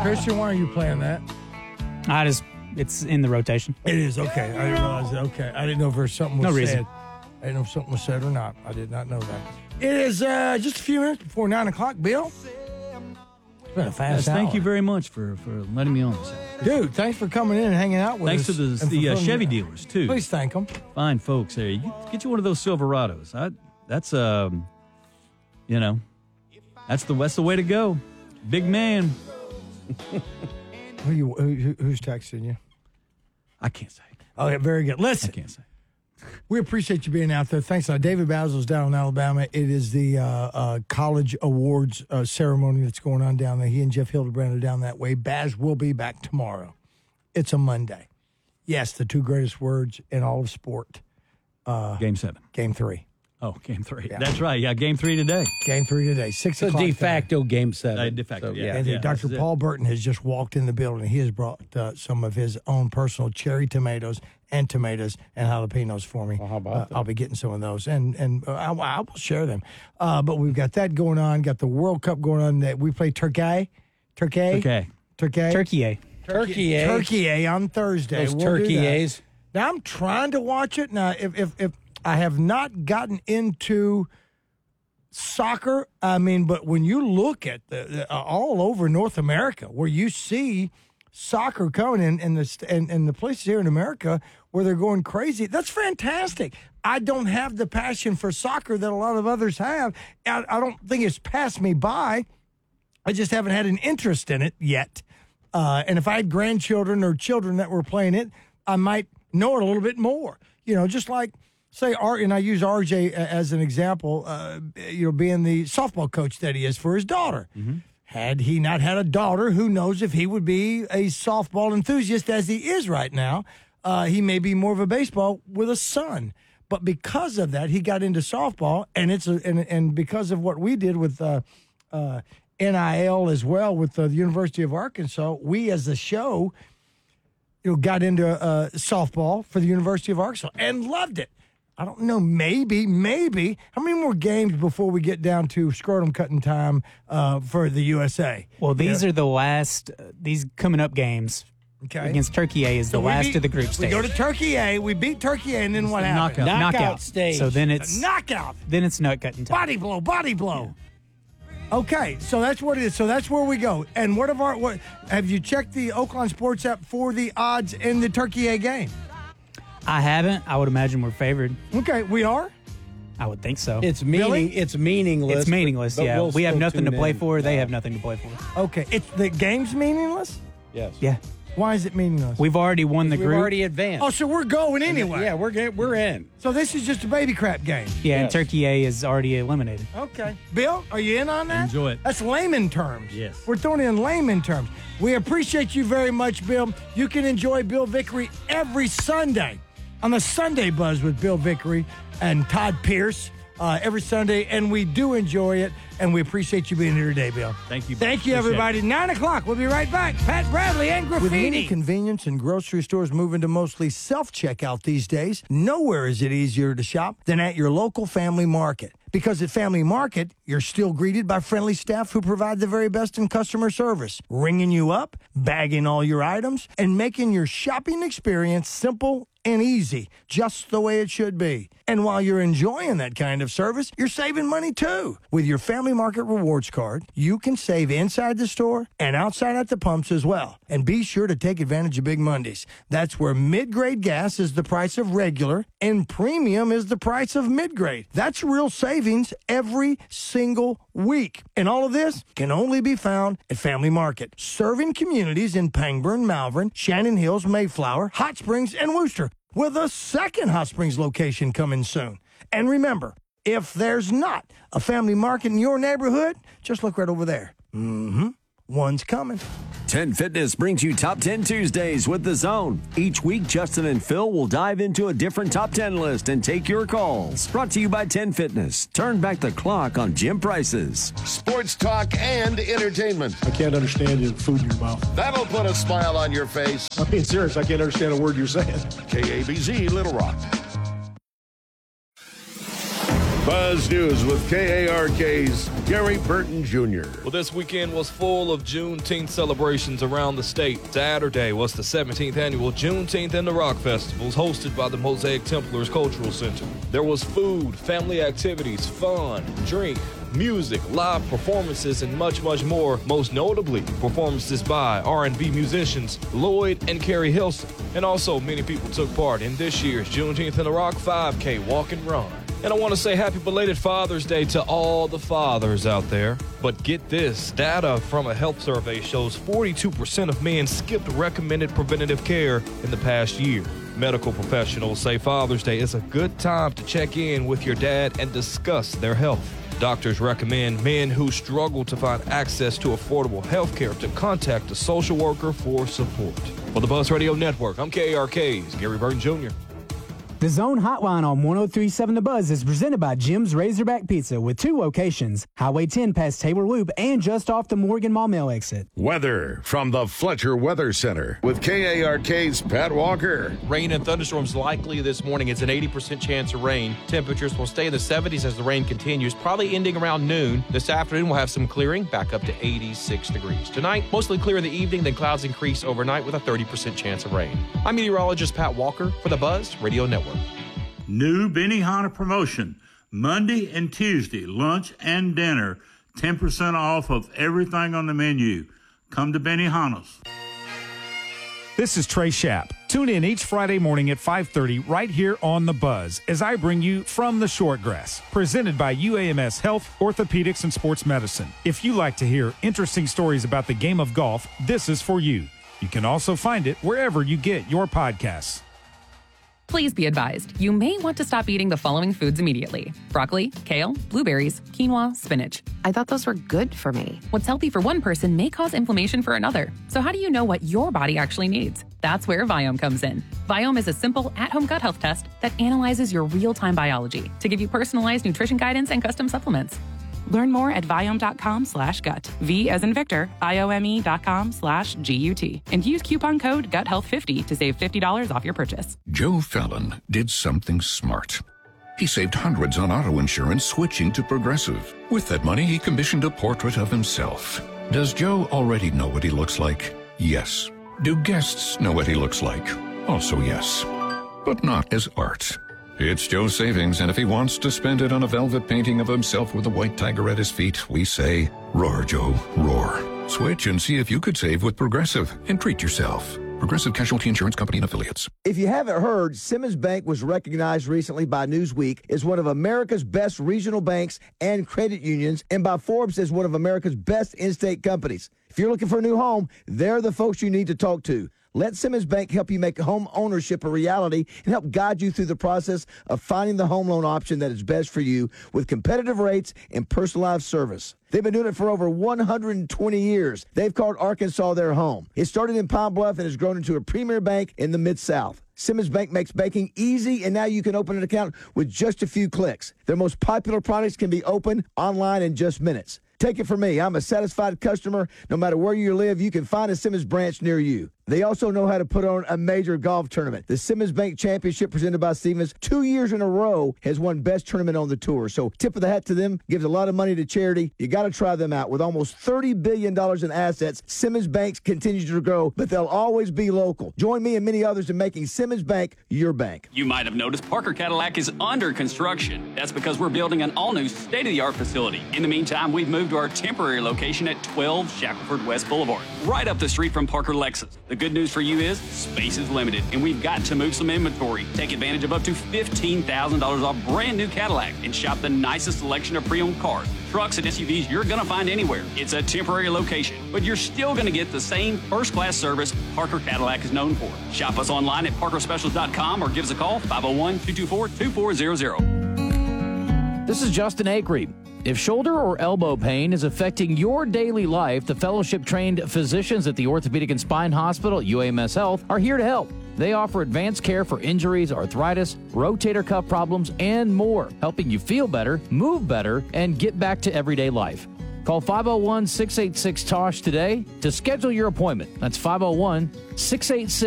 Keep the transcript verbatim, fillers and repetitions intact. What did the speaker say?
Christian, why are you playing that? I just, it's in the rotation. It is, okay. I didn't realize that. Okay. I didn't know if there was something was No said. reason. I didn't know if something was said or not. I did not know that. It is uh, just a few minutes before nine o'clock, Bill. It's been a fast Yes, thank hour. you very much for, for letting me on this. Dude, thanks for coming in and hanging out with Thanks us. to the, and the uh, for Chevy filming. dealers, too. Please thank them. Fine folks there. You get, get you one of those Silverados. I, that's, um, you know, that's the, that's the way to go. Big man. Who you, who, who's texting you? I can't say. Okay, very good. Listen. I can't say. We appreciate you being out there. Thanks. Uh, David Basil's down in Alabama. It is the uh, uh, college awards uh, ceremony that's going on down there. He and Jeff Hildebrand are down that way. Baz will be back tomorrow. It's a Monday. Yes, the two greatest words in all of sport. Uh, game seven. Game three. Oh, game three. Yeah. That's right. Yeah, game three today. Game three today. Six So o'clock. de facto today. game seven. Uh, de facto, So, yeah. And yeah, Doctor this is Paul Burton has just walked in the building. He has brought uh, some of his own personal cherry tomatoes and tomatoes and jalapenos for me. Well, how about uh, that? I'll be getting some of those, and and uh, I, I will share them. Uh, but we've got that going on. Got the World Cup going on. That we play Turkey, Turkey, Okay. Turkey, Turkey A. Turkey, eh? Turkey A on Thursday. Those We'll do turkey that. A's. Now I'm trying to watch it. Now, if if if I have not gotten into soccer, I mean, but when you look at the, the uh, all over North America, where you see soccer coming in, and the st- and, and the places here in America where they're going crazy, that's fantastic. I don't have the passion for soccer that a lot of others have. I, I don't think it's passed me by. I just haven't had an interest in it yet. Uh, and if I had grandchildren or children that were playing it, I might know it a little bit more. You know, just like, say, R, and I use R J as an example, uh, you know, being the softball coach that he is for his daughter. Mm-hmm. Had he not had a daughter, who knows if he would be a softball enthusiast as he is right now. Uh, he may be more of a baseball with a son. But because of that, he got into softball, and it's a, and, and because of what we did with uh, uh, N I L as well with uh, the University of Arkansas, we as a show, you know, got into uh, softball for the University of Arkansas and loved it. I don't know, maybe, maybe. How many more games before we get down to scrotum cutting time uh, for the U S A? Well, these Yeah. are the last, uh, these coming up games Okay. against Turkey A is So the we last beat- of the group We stage. go to Turkey A, we beat Turkey A, and then what happens? knockout. Knockout, Knockout. stage. So then A it's knockout. then it's nut cutting time. Body blow, body blow. Okay, so that's what it is. So that's where we go. And what of our what have you checked the Oakland Sports app for the odds in the Turkey A game? I haven't. I would imagine we're favored. Okay, we are. I would think so. It's meaning. Really? It's meaningless. It's meaningless. but Yeah, we'll we have still nothing to tune play in. for. They have nothing to play for. Okay, it's the game's meaningless. Yes. Yeah, Why is it meaningless? we've already won the We've group. already advanced. oh, so we're going anyway. Yeah, we're get, we're in. So this is just a baby crap game. yeah, and Yes. Turkey A is already eliminated. Okay, Bill, are you in on that? Enjoy it. That's layman terms. Yes. We're throwing in layman terms. We appreciate you very much, Bill. You can enjoy Bill Vickery every Sunday on the Sunday Buzz with Bill Vickery and Todd Pierce uh, every Sunday, and we do enjoy it, and we appreciate you being here today, Bill. Thank you. Thank you, Appreciate everybody. Nine o'clock. We'll be right back. Pat Bradley and Graffiti. With many convenience and grocery stores moving to mostly self-checkout these days, nowhere is it easier to shop than at your local Family Market. Because at Family Market, you're still greeted by friendly staff who provide the very best in customer service, ringing you up, bagging all your items, and making your shopping experience simple and easy, just the way it should be. And while you're enjoying that kind of service, you're saving money too. With your Family Market Rewards card, you can save inside the store and outside at the pumps as well. And be sure to take advantage of Big Mondays. That's where mid-grade gas is the price of regular and premium is the price of mid-grade. That's real savings every single week. And all of this can only be found at Family Market, serving communities in Pangburn, Malvern, Shannon Hills, Mayflower, Hot Springs, and Worcester, with a second Hot Springs location coming soon. And remember, if there's not a Family Market in your neighborhood, just look right over there. Mm-hmm. One's coming. ten Fitness brings you Top ten Tuesdays with The Zone. Each week, Justin and Phil will dive into a different Top ten list and take your calls. Brought to you by ten Fitness. Turn back the clock on gym prices. Sports talk and entertainment. I can't understand you food in your mouth. That'll put a smile on your face. I'm being serious. I can't understand a word you're saying. K A B Z Little Rock. Buzz News with K A R K's Gary Burton Junior Well, this weekend was full of Juneteenth celebrations around the state. Saturday was the seventeenth annual Juneteenth in the Rock Festivals hosted by the Mosaic Templars Cultural Center. There was food, family activities, fun, drink, music, live performances, and much, much more. Most notably, performances by R and B musicians Lloyd and Carrie Hilson. And also, many people took part in this year's Juneteenth in the Rock five K Walk and Run. And I want to say happy belated Father's Day to all the fathers out there. But get this, data from a health survey shows forty-two percent of men skipped recommended preventative care in the past year. Medical professionals say Father's Day is a good time to check in with your dad and discuss their health. Doctors recommend men who struggle to find access to affordable health care to contact a social worker for support. For the Buzz Radio Network, I'm K A R K's Gary Burton Junior The Zone Hotline on one oh three point seven The Buzz is presented by Jim's Razorback Pizza with two locations, Highway ten past Taylor Loop and just off the Morgan Mall Mill exit. Weather from the Fletcher Weather Center with K A R K's Pat Walker. Rain and thunderstorms likely this morning. It's an eighty percent chance of rain. Temperatures will stay in the seventies as the rain continues, probably ending around noon. This afternoon we'll have some clearing, back up to eighty-six degrees. Tonight, mostly clear in the evening, then clouds increase overnight with a thirty percent chance of rain. I'm meteorologist Pat Walker for the Buzz Radio Network. New Benihana promotion, Monday and Tuesday, lunch and dinner, ten percent off of everything on the menu. Come to Benihana's. This is Trey Schapp. Tune in each Friday morning at five thirty right here on The Buzz as I bring you From the Shortgrass, presented by U A M S Health, Orthopedics, and Sports Medicine. If you like to hear interesting stories about the game of golf, this is for you. You can also find it wherever you get your podcasts. Please be advised, you may want to stop eating the following foods immediately. Broccoli, kale, blueberries, quinoa, spinach. I thought those were good for me. What's healthy for one person may cause inflammation for another. So how do you know what your body actually needs? That's where Viome comes in. Viome is a simple, at-home gut health test that analyzes your real-time biology to give you personalized nutrition guidance and custom supplements. Learn more at Viome.com slash gut. V as in Victor, I-O-M-E dot com slash G-U-T. And use coupon code gut health fifty to save fifty dollars off your purchase. Joe Fallon did something smart. He saved hundreds on auto insurance switching to Progressive. With that money, he commissioned a portrait of himself. Does Joe already know what he looks like? Yes. Do guests know what he looks like? Also yes. But not as art. It's Joe's savings, and if he wants to spend it on a velvet painting of himself with a white tiger at his feet, we say, roar, Joe, roar. Switch and see if you could save with Progressive and treat yourself. Progressive Casualty Insurance Company and Affiliates. If you haven't heard, Simmons Bank was recognized recently by Newsweek as one of America's best regional banks and credit unions, and by Forbes as one of America's best in-state companies. If you're looking for a new home, they're the folks you need to talk to. Let Simmons Bank help you make home ownership a reality and help guide you through the process of finding the home loan option that is best for you with competitive rates and personalized service. They've been doing it for over one hundred twenty years. They've called Arkansas their home. It started in Pine Bluff and has grown into a premier bank in the Mid-South. Simmons Bank makes banking easy, and now you can open an account with just a few clicks. Their most popular products can be opened online in just minutes. Take it from me. I'm a satisfied customer. No matter where you live, you can find a Simmons branch near you. They also know how to put on a major golf tournament. The Simmons Bank Championship presented by Stevens two years in a row has won best tournament on the tour. So tip of the hat to them. Gives a lot of money to charity. You got to try them out. With almost thirty billion dollars in assets, Simmons Bank continues to grow, but they'll always be local. Join me and many others in making Simmons Bank your bank. You might have noticed Parker Cadillac is under construction. That's because we're building an all-new state-of-the-art facility. In the meantime, we've moved to our temporary location at twelve Shackelford West Boulevard, right up the street from Parker Lexus. The good news for you is space is limited, and we've got to move some inventory. Take advantage of up to fifteen thousand dollars off brand new Cadillac and shop the nicest selection of pre-owned cars, trucks, and S U Vs you're going to find anywhere. It's a temporary location, but you're still going to get the same first-class service Parker Cadillac is known for. Shop us online at parker specials dot com or give us a call, five oh one, two two four, two four zero zero. This is Justin Acree. If shoulder or elbow pain is affecting your daily life, the fellowship-trained physicians at the Orthopedic and Spine Hospital at U A M S Health are here to help. They offer advanced care for injuries, arthritis, rotator cuff problems, and more, helping you feel better, move better, and get back to everyday life. Call five oh one, six eight six, T O S H today to schedule your appointment. That's five oh one, six eight six,